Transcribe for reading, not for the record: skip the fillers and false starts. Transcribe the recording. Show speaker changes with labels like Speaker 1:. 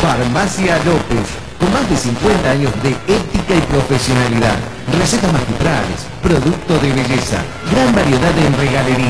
Speaker 1: Farmacia López, con más de 50 años de ética y profesionalidad. Recetas magistrales, productos de belleza, gran variedad en regalería.